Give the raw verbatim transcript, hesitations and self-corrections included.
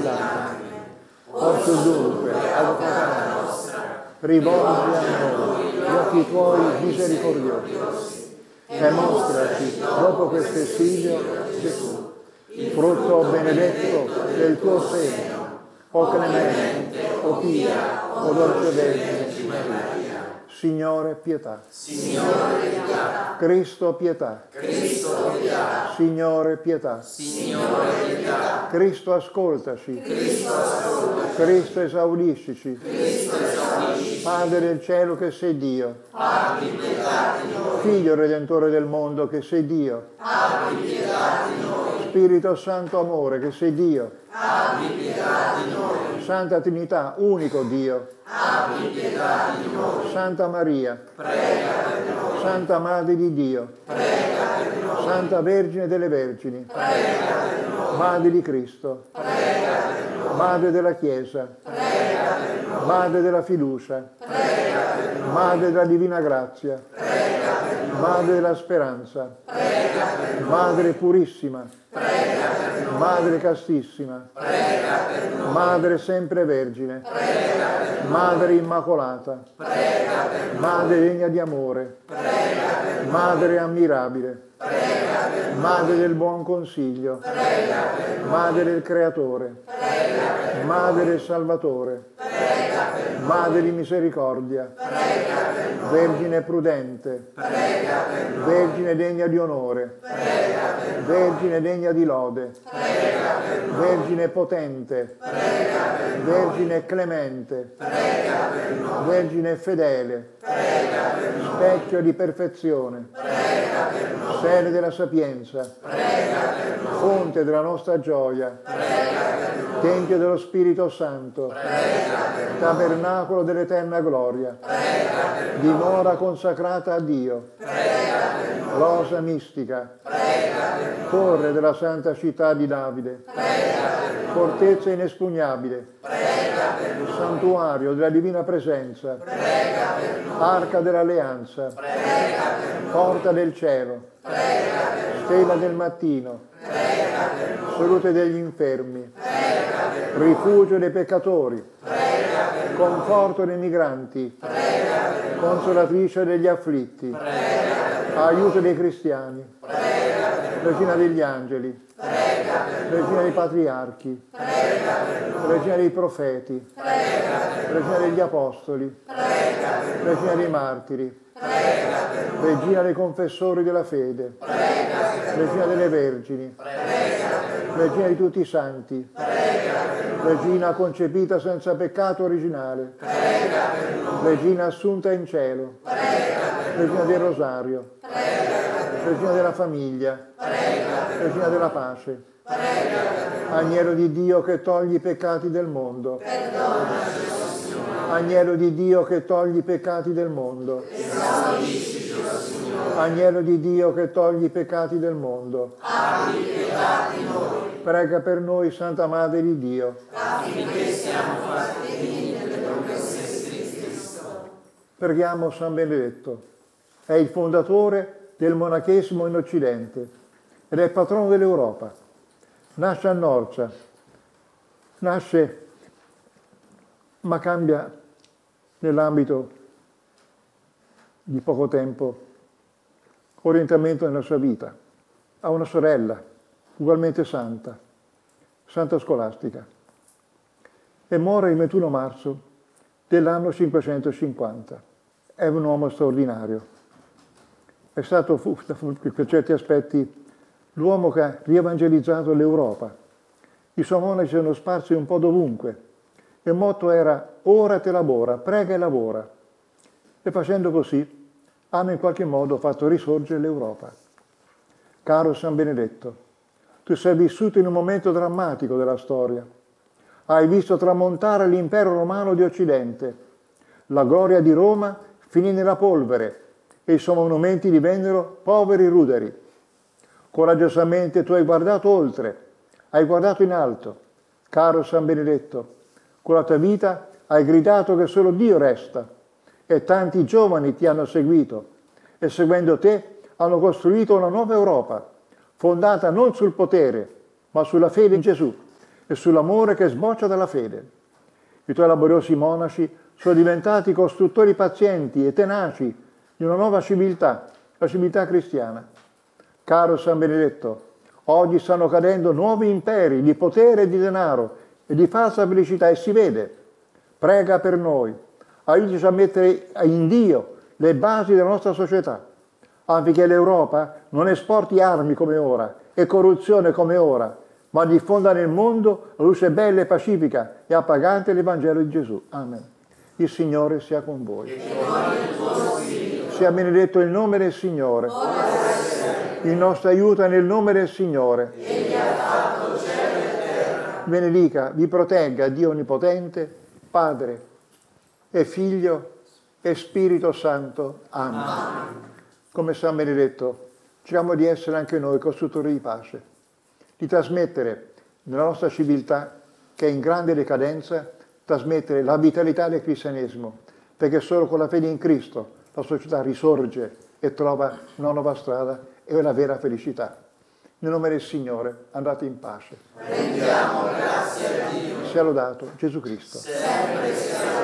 di lacrime. Orso dunque, avvocata nostra, rivolgi a noi gli occhi tuoi misericordiosi e mostraci, dopo questo esilio, Gesù, il frutto benedetto del tuo seno, o clemente, o pia, o dolce Vergine Maria. Signore, pietà. Signore, pietà. Cristo, pietà. Cristo, pietà. Signore, pietà. Signore, pietà. Cristo, ascoltaci. Cristo, ascoltaci. Cristo, esaudiscici. Cristo, esaudiscici. Padre del cielo che sei Dio. Abbi pietà di noi. Figlio Redentore del mondo che sei Dio. Abbi pietà di noi. Spirito Santo Amore che sei Dio. Abbi pietà di noi. Santa Trinità, unico Dio. Abbi pietà di noi. Santa Maria, Prega per noi. Santa Madre di Dio. Prega per noi. Santa Vergine delle Vergini. Prega per noi. Madre di Cristo. Prega per noi. Madre della Chiesa. Prega per noi. Madre della fiducia. Prega per noi. Madre della divina grazia. Prega per noi. Madre della speranza. Prega per noi. Madre purissima. Prega per noi. Madre castissima. Prega per noi. Madre sempre vergine. Prega per noi. Madre immacolata. Prega per noi. Madre degna di amore. Prega per noi. Madre ammirabile. Prega per noi. Madre del buon consiglio. Prega per noi. Madre del creatore. Prega per noi. Madre del salvatore. Prega per noi. Madre di misericordia. Prega per noi. Vergine prudente. Prega per noi. Vergine degna di onore. Prega per noi. Vergine degna di lode. Prega per noi. Vergine potente. Prega per noi. Vergine clemente. Prega per noi. Vergine fedele. Prega per noi. Specchio di perfezione. Prega per noi. Sede della sapienza. Prega per noi. Fonte della nostra gioia. Prega per noi. Tempio dello Spirito Santo. Prega per noi. Tabernacolo dell'eterna gloria. Prega per noi. Dimora consacrata a Dio. Prega per noi. Rosa mistica. Prega per noi. Torre della santa città di Davide. Prega per noi. Fortezza inespugnabile. Prega per noi. Santuario della divina presenza. Prega per noi. Arca dell'alleanza. Prega per noi. Porta del cielo. Prega per noi. Stella del mattino. Prega per noi. Salute degli infermi. Prega per noi. Rifugio dei peccatori. Prega per noi. Conforto dei migranti. Prega per noi. Consolatrice degli afflitti. Prega per noi. Aiuto dei cristiani. Prega per noi. Regina degli angeli. Prega per noi. Regina dei patriarchi. Prega per noi. Regina dei profeti. Prega per noi. Regina degli apostoli. Prega per noi. Regina dei martiri. Prega per noi. Regina dei confessori della fede. Prega per noi. Regina delle vergini. Prega per noi. Regina di tutti i santi. Prega per noi. Regina concepita senza peccato originale. Prega per noi. Regina assunta in cielo. Prega per noi. Regina del rosario. Prega per noi. Regina della famiglia. Prega per noi. Regina della pace. Prega per noi. Agnello di Dio che togli i peccati del mondo. Perdonaci, o Signore. Agnello di Dio che togli i peccati del mondo. Esaudiscici, o Signore. Agnello di Dio che togli i peccati del mondo. Abbi pietà di noi, Prega per noi, Santa Madre di Dio. affinché siamo fatti digni delle promesse di Cristo. Preghiamo San Benedetto. È il fondatore del monachesimo in Occidente ed è il patrono dell'Europa. Nasce a Norcia, nasce ma cambia nell'ambito di poco tempo orientamento nella sua vita. Ha una sorella, ugualmente santa, Santa Scolastica, e muore il ventuno marzo dell'anno cinquecentocinquanta. È un uomo straordinario. È stato, fu, per certi aspetti, l'uomo che ha rievangelizzato l'Europa. I suoi monaci sono sparsi un po' dovunque. Il motto era ora te labora, prega e lavora. E facendo così hanno in qualche modo fatto risorgere l'Europa. Caro San Benedetto, tu sei vissuto in un momento drammatico della storia. Hai visto tramontare l'impero romano di Occidente. La gloria di Roma finì nella polvere e i suoi monumenti divennero poveri ruderi. Coraggiosamente tu hai guardato oltre, hai guardato in alto. Caro San Benedetto, con la tua vita hai gridato che solo Dio resta e tanti giovani ti hanno seguito e seguendo te hanno costruito una nuova Europa, fondata non sul potere, ma sulla fede in Gesù e sull'amore che sboccia dalla fede. I tuoi laboriosi monaci sono diventati costruttori pazienti e tenaci di una nuova civiltà, la civiltà cristiana. Caro San Benedetto, oggi stanno cadendo nuovi imperi di potere e di denaro e di falsa felicità e si vede. Prega per noi, aiutaci a mettere in Dio le basi della nostra società, affinché l'Europa non esporti armi come ora e corruzione come ora, ma diffonda nel mondo la luce bella e pacifica e appagante l'Evangelo di Gesù. Amen. Il Signore sia con voi. Sia benedetto il nome del Signore. Il nostro aiuto è nel nome del Signore. Egli ha fatto cielo e terra. Benedica, vi protegga Dio Onnipotente, Padre e Figlio e Spirito Santo. Amen. Amen. Come San Benedetto, cerchiamo di essere anche noi costruttori di pace, di trasmettere nella nostra civiltà, che è in grande decadenza, trasmettere la vitalità del cristianesimo, perché solo con la fede in Cristo la società risorge e trova una nuova strada e la vera felicità. Nel nome del Signore, andate in pace. Rendiamo grazie a Dio. Sia lodato Gesù Cristo. Sempre sia